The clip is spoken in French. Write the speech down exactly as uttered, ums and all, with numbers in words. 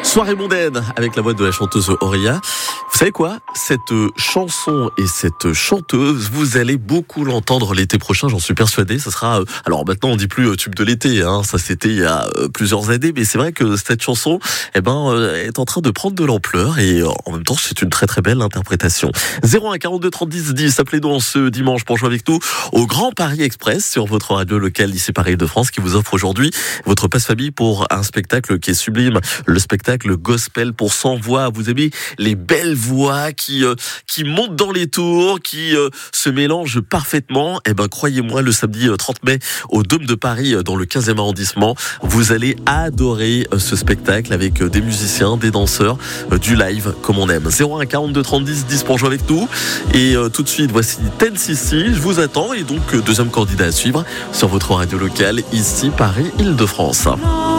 Soirée mondaine avec la voix de la chanteuse Auréa. Vous savez quoi ? Cette chanson et cette chanteuse, vous allez beaucoup l'entendre l'été prochain, j'en suis persuadé. Ça sera, alors maintenant on dit plus tube de l'été, hein, ça c'était il y a plusieurs années, mais c'est vrai que cette chanson, eh ben, est en train de prendre de l'ampleur et en même temps c'est une très très belle interprétation. zéro un quarante-deux trente dix dix, appelez-nous en ce dimanche pour jouer avec nous au Grand Paris Express sur votre radio locale lycée Paris de France qui vous offre aujourd'hui votre passe-famille pour un spectacle qui est sublime, le spectacle gospel pour cent voix. Vous aimez les belles voix qui euh, qui montent dans les tours, qui euh, se mélangent parfaitement. Eh ben croyez-moi, le samedi trente mai au Dôme de Paris dans le quinzième arrondissement, vous allez adorer ce spectacle avec des musiciens, des danseurs, du live comme on aime. zéro un quarante-deux trente dix dix pour jouer avec nous. Et euh, tout de suite, voici Ten City, je vous attends et donc deuxième candidat à suivre sur votre radio locale ici Paris Île-de-France.